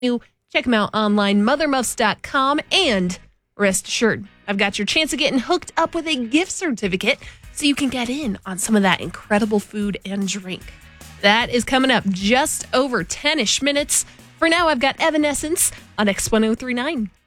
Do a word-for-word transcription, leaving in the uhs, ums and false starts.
new. Check them out online, mother muffs dot com, and rest assured, I've got your chance of getting hooked up with a gift certificate so you can get in on some of that incredible food and drink. That is coming up just over ten-ish minutes. For now, I've got Evanescence on X ten thirty-nine.